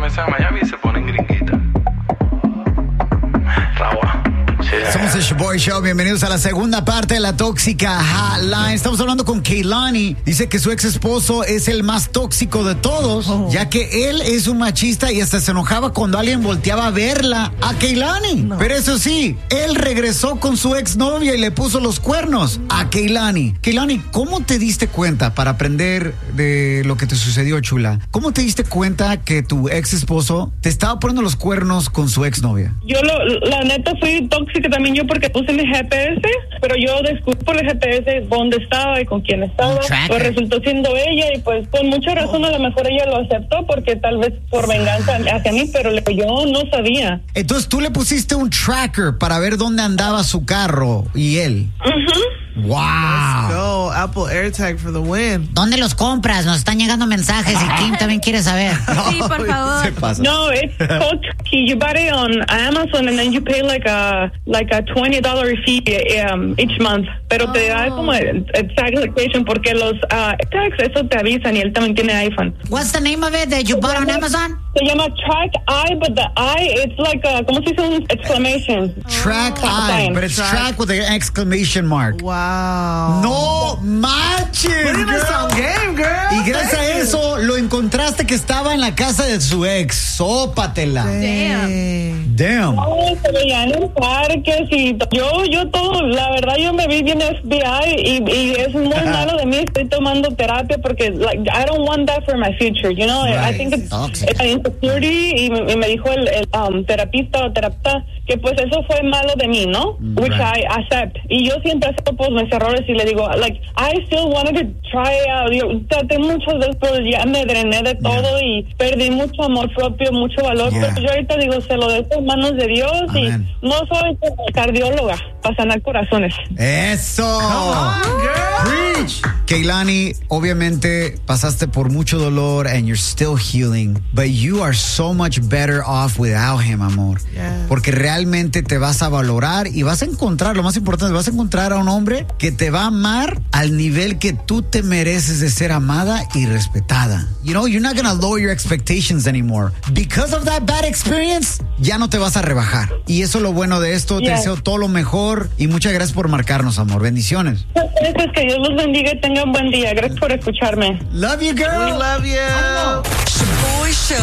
mudanza a Miami y se ponen gringuitas. Rawa. Somos el Boy Show, bienvenidos a la segunda parte de la Tóxica Hotline. Estamos hablando con Kehlani. Dice que su ex esposo es el más tóxico de todos, ya que él es un machista y hasta se enojaba cuando alguien volteaba a verla a Kehlani. No. Pero eso sí, él regresó con su exnovia y le puso los cuernos a Kehlani. Kehlani, ¿cómo te diste cuenta, para aprender de lo que te sucedió, chula? ¿Cómo te diste cuenta que tu ex esposo te estaba poniendo los cuernos con su exnovia? Yo la neta fui tóxica también yo porque puse mi GPS, pero yo descubrí por el GPS dónde estaba y con quién estaba. Pues resultó siendo ella y pues con mucha razón a lo mejor ella lo aceptó porque tal vez por venganza hacia mí, pero yo no sabía. Entonces tú le pusiste un tracker para ver dónde andaba su carro y él. Wow. Let's go. Apple AirTag for the win. ¿Dónde los compras? Nos están llegando mensajes y Kim también quiere saber. Sí, por favor. No, it's called Key. You buy it on Amazon and then you pay like a $20 fee each month. Pero te da como tag location porque los tags eso te avisan y él también tiene iPhone. What's the name of it that you bought on Amazon? Se llama Track Eye, but the eye it's like ¿cómo se dice? Un exclamation. Track Eye, but it's track with an exclamation mark. Wow. No manches, game, girl. Y gracias a eso lo encontraste que estaba en la casa de su ex. Sópatela. Damn. No, se veía en el parque, sí. Yo todo, la verdad, yo me vi bien FBI y es muy malo de mí. Estoy tomando terapia porque, like, I don't want that for my future, you know? Right. I think it's insecurity y me dijo el terapista o terapeuta que pues eso fue malo de mí, ¿no? Which I accept. Y yo siempre acepto pues mis errores y le digo, like, I still wanted to try out. Yo traté muchas veces, pero ya me drené de todo y perdí mucho amor propio, mucho valor. Pero yo ahorita digo, se lo dejo en manos de Dios. Amen. Y no soy cardióloga para sanar corazones. ¡Eso! Come on, girl. Preach. Kehlani, obviamente pasaste por mucho dolor and you're still healing, but you are so much better off without him, amor. Yes. Porque realmente te vas a valorar y vas a encontrar, lo más importante, vas a encontrar a un hombre que te va a amar al nivel que tú te mereces de ser amada y respetada. You know, you're not gonna lower your expectations anymore. Because of that bad experience, ya no te vas a rebajar. Y eso es lo bueno de esto. Te deseo todo lo mejor y muchas gracias por marcarnos, amor. Bendiciones. Gracias, que Dios los bendiga y tengan un buen día. Gracias por escucharme. Love you, girl. We love you.